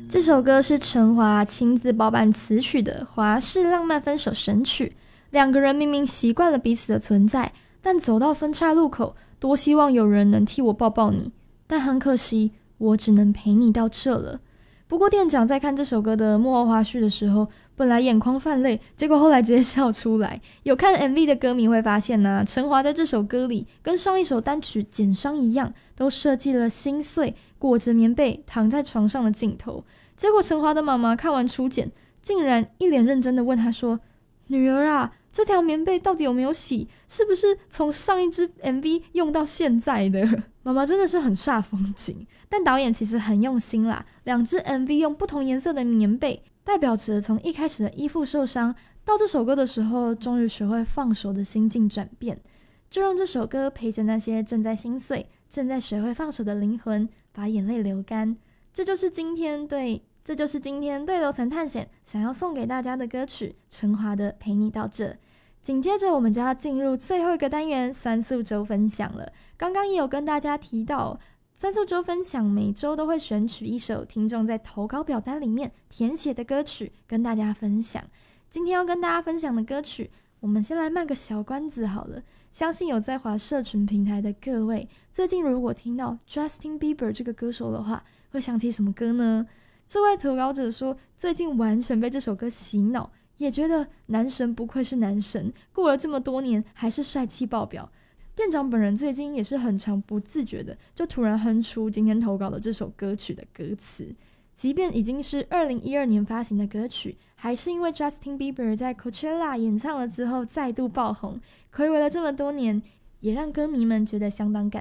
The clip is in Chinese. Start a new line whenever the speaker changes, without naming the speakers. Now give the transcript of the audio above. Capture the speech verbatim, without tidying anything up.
这首歌是陈华亲自包办词曲的华式浪漫分手神曲。两个人明明习惯了彼此的存在，但走到分岔路口，多希望有人能替我抱抱你，但很可惜，我只能陪你到这了。不过店长在看这首歌的幕后花絮的时候，本来眼眶泛泪，结果后来直接笑出来。有看 M V 的歌迷会发现啊，陈华在这首歌里跟上一首单曲《简伤》一样，都设计了心碎裹着棉被躺在床上的镜头。结果陈华的妈妈看完初剪，竟然一脸认真的问他说：女儿啊，这条棉被到底有没有洗？是不是从上一支 M V 用到现在的？妈妈真的是很煞风景，但导演其实很用心啦，两支 M V 用不同颜色的棉被，代表着从一开始的依附受伤，到这首歌的时候终于学会放手的心境转变，就让这首歌陪着那些正在心碎、正在学会放手的灵魂，把眼泪流干。这就是今天对这就是今天对楼层探险想要送给大家的歌曲，陈华的《陪你到这》。紧接着我们就要进入最后一个单元，酸诉周分享了。刚刚也有跟大家提到，酸诉周分享每周都会选取一首听众在投稿表单里面填写的歌曲跟大家分享。今天要跟大家分享的歌曲，我们先来卖个小关子好了。相信有在滑社群平台的各位，最近如果听到 Justin Bieber 这个歌手的话，会想起什么歌呢？这位投稿者说，最近完全被这首歌洗脑，也觉得男神不愧是男神，过了这么多年还是帅气爆表。店长本人最近也是很常不自觉的就突然哼出今天投稿的这首歌曲的歌词，即便已经是二零一二年发行的歌曲，还是因为 Justin Bieber 在 Coachella 演唱了之后再度爆红，睽违了这么多年，也让歌迷们觉得相当感